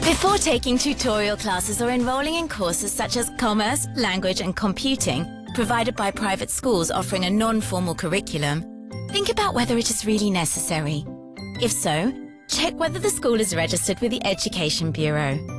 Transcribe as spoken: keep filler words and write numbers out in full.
Before taking tutorial classes or enrolling in courses such as commerce, language and computing, provided by private schools offering a non-formal curriculum, think about whether it is really necessary. If so, check whether the school is registered with the Education Bureau.